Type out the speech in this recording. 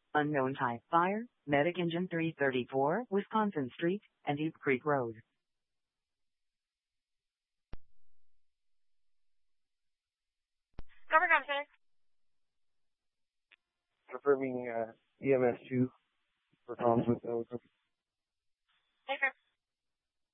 Unknown type fire, Medic Engine 334, Wisconsin Street, and Deep Creek Road. Cover contact. Confirming EMS 2 for comms with Oakland. Take care.